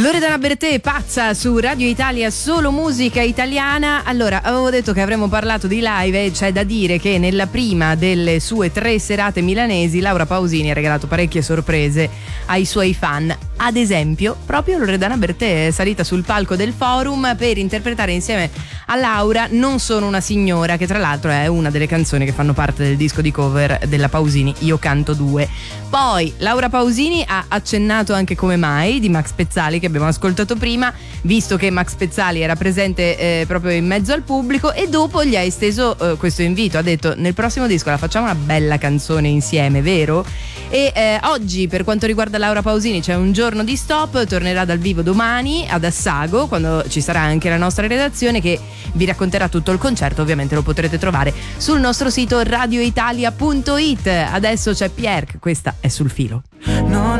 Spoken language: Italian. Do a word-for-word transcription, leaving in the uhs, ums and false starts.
Loredana Bertè, pazza, su Radio Italia, solo musica italiana. Allora, avevo detto che avremmo parlato di live e c'è da dire che nella prima delle sue tre serate milanesi Laura Pausini ha regalato parecchie sorprese ai suoi fan. Ad esempio, proprio Loredana Bertè è salita sul palco del Forum per interpretare insieme a Laura Non sono una signora, che tra l'altro è una delle canzoni che fanno parte del disco di cover della Pausini, Io canto due. Poi Laura Pausini ha accennato anche Come mai di Max Pezzali, che abbiamo ascoltato prima, visto che Max Pezzali era presente eh, proprio in mezzo al pubblico, e dopo gli ha esteso eh, questo invito, ha detto: nel prossimo disco la facciamo una bella canzone insieme, vero? E eh, oggi, per quanto riguarda Laura Pausini, c'è un giorno di stop, tornerà dal vivo domani ad Assago, quando ci sarà anche la nostra redazione che vi racconterà tutto il concerto. Ovviamente lo potrete trovare sul nostro sito radioitalia punto it. Adesso c'è Pierre, questa è Sul filo. Non